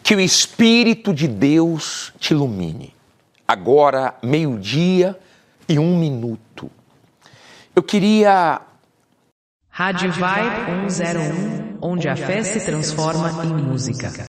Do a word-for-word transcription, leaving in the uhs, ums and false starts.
Que o Espírito de Deus te ilumine. Agora, meio-dia e um minuto. Eu queria... Rádio Vibe cento e um, onde a fé se transforma em música.